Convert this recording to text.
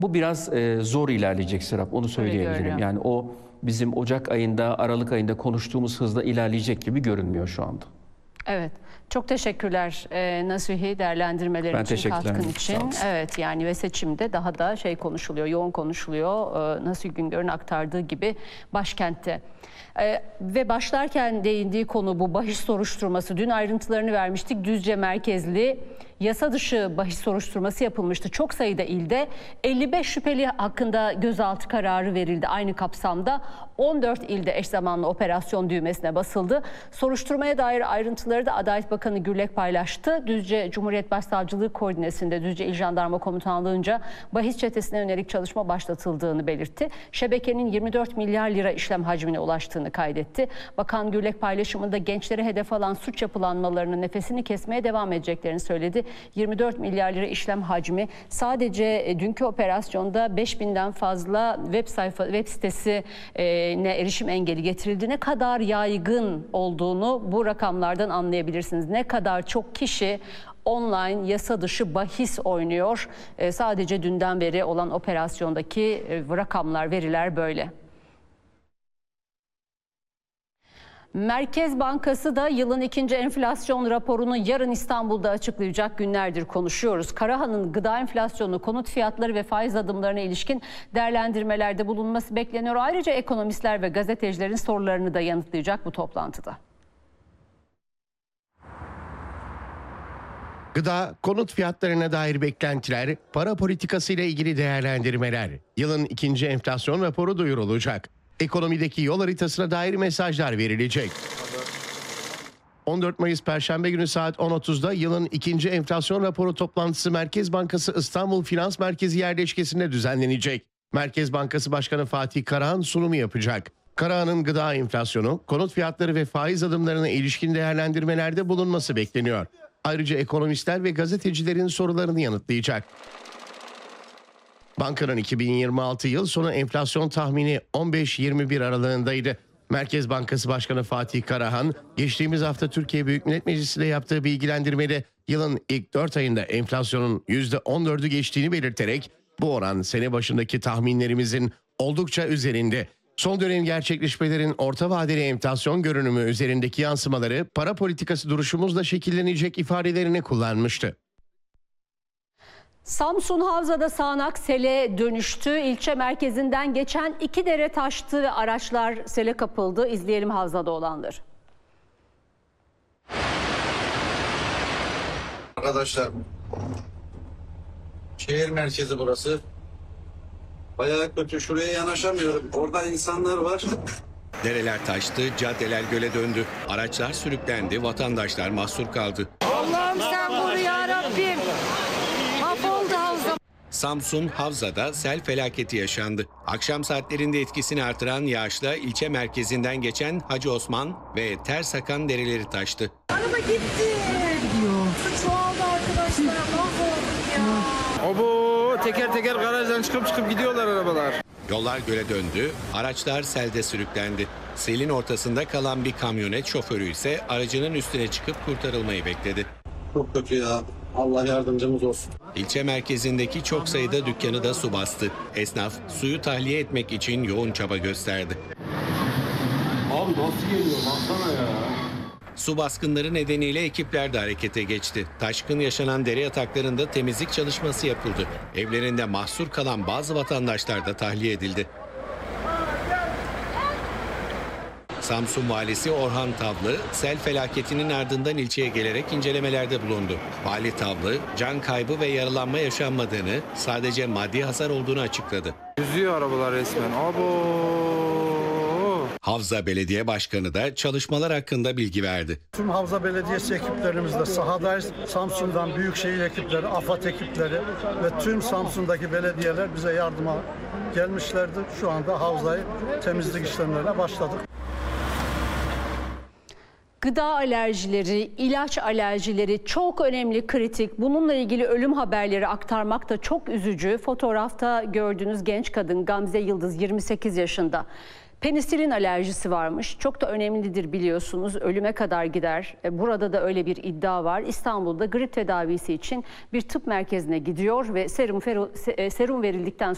Bu biraz zor ilerleyecek Serap, onu söyleyebilirim. görünüyor. Yani o bizim Ocak ayında, Aralık ayında konuştuğumuz hızla ilerleyecek gibi görünmüyor şu anda. Evet. Çok teşekkürler Nasuhi, değerlendirmelerin Ben için, teşekkür ederim. katkın Sağ için. olasın. Evet, yani ve seçimde daha da konuşuluyor, yoğun konuşuluyor. Nasuhi Güngör'ün aktardığı gibi başkentte. Ve başlarken değindiği konu bu bahis soruşturması. Dün ayrıntılarını vermiştik. Düzce merkezli yasa dışı bahis soruşturması yapılmıştı. Çok sayıda ilde 55 şüpheli hakkında gözaltı kararı verildi aynı kapsamda. 14 ilde eş zamanlı operasyon düğmesine basıldı. Soruşturmaya dair ayrıntıları da Adalet Bakanı Gürlek paylaştı. Düzce Cumhuriyet Başsavcılığı koordinesinde Düzce İl Jandarma Komutanlığı'nca bahis çetesine yönelik çalışma başlatıldığını belirtti. Şebekenin 24 milyar lira işlem hacmine ulaştığını kaydetti. Bakan Gürlek paylaşımında gençlere hedef alan suç yapılanmalarının nefesini kesmeye devam edeceklerini söyledi. 24 milyar lira işlem hacmi, sadece dünkü operasyonda 5000'den fazla web sitesine erişim engeli getirildi. Ne kadar yaygın olduğunu bu rakamlardan anlayabilirsiniz. Ne kadar çok kişi online yasa dışı bahis oynuyor. Sadece dünden beri olan operasyondaki rakamlar, veriler böyle. Merkez Bankası da yılın ikinci enflasyon raporunu yarın İstanbul'da açıklayacak. Günlerdir konuşuyoruz. Karahan'ın gıda enflasyonu, konut fiyatları ve faiz adımlarına ilişkin değerlendirmelerde bulunması bekleniyor. Ayrıca ekonomistler ve gazetecilerin sorularını da yanıtlayacak bu toplantıda. Gıda, konut fiyatlarına dair beklentiler, para politikası ile ilgili değerlendirmeler. Yılın ikinci enflasyon raporu duyurulacak. Ekonomideki yol haritasına dair mesajlar verilecek. 14 Mayıs Perşembe günü saat 10.30'da yılın ikinci enflasyon raporu toplantısı Merkez Bankası İstanbul Finans Merkezi yerleşkesinde düzenlenecek. Merkez Bankası Başkanı Fatih Karahan sunumu yapacak. Karahan'ın gıda enflasyonu, konut fiyatları ve faiz adımlarına ilişkin değerlendirmelerde bulunması bekleniyor. Ayrıca ekonomistler ve gazetecilerin sorularını yanıtlayacak. Bankanın 2026 yıl sonu enflasyon tahmini 15-21 aralığındaydı. Merkez Bankası Başkanı Fatih Karahan, geçtiğimiz hafta Türkiye Büyük Millet Meclisi'nde yaptığı bilgilendirmede yılın ilk 4 ayında enflasyonun %14'ü geçtiğini belirterek bu oran sene başındaki tahminlerimizin oldukça üzerinde. Son dönem gerçekleşmelerin orta vadeli enflasyon görünümü üzerindeki yansımaları para politikası duruşumuzla şekillenecek ifadelerini kullanmıştı. Samsun Havza'da sağanak sele dönüştü. İlçe merkezinden geçen 2 dere taştı ve araçlar sele kapıldı. İzleyelim Havza'da olanları. Arkadaşlar, şehir merkezi burası. Bayağı kötü, şuraya yanaşamıyorum. Orada insanlar var. Dereler taştı, caddeler göle döndü. Araçlar sürüklendi, vatandaşlar mahsur kaldı. Allah'ım sen koru ya Rabbim. Mahvoldu havza. Samsun Havza'da sel felaketi yaşandı. Akşam saatlerinde etkisini artıran yağışla ilçe merkezinden geçen Hacı Osman ve Tersakan dereleri taştı. Araba gitti. Su çoğaldı arkadaşlar. Mahvolduk ya. Abo, teker teker garajdan çıkıp gidiyorlar arabalar. Yollar göle döndü, araçlar selde sürüklendi. Selin ortasında kalan bir kamyonet şoförü ise aracının üstüne çıkıp kurtarılmayı bekledi. Çok kötü ya. Allah yardımcımız olsun. İlçe merkezindeki çok sayıda dükkanı da su bastı. Esnaf suyu tahliye etmek için yoğun çaba gösterdi. Abi nasıl geliyor baksana ya. Su baskınları nedeniyle ekipler de harekete geçti. Taşkın yaşanan dere yataklarında temizlik çalışması yapıldı. Evlerinde mahsur kalan bazı vatandaşlar da tahliye edildi. Samsun Valisi Orhan Tavlı, sel felaketinin ardından ilçeye gelerek incelemelerde bulundu. Vali Tavlı, can kaybı ve yaralanma yaşanmadığını, sadece maddi hasar olduğunu açıkladı. Yüzüyor arabalar resmen. Abo. Havza Belediye Başkanı da çalışmalar hakkında bilgi verdi. Tüm Havza Belediyesi ekiplerimizle sahadayız. Samsun'dan büyükşehir ekipleri, AFAD ekipleri ve tüm Samsun'daki belediyeler bize yardıma gelmişlerdi. Şu anda havzayı temizlik işlemlerine başladık. Gıda alerjileri, ilaç alerjileri çok önemli, kritik. Bununla ilgili ölüm haberleri aktarmak da çok üzücü. Fotoğrafta gördüğünüz genç kadın Gamze Yıldız, 28 yaşında. Penisilin alerjisi varmış. Çok da önemlidir biliyorsunuz. Ölüme kadar gider. Burada da öyle bir iddia var. İstanbul'da grip tedavisi için bir tıp merkezine gidiyor ve serum verildikten sonra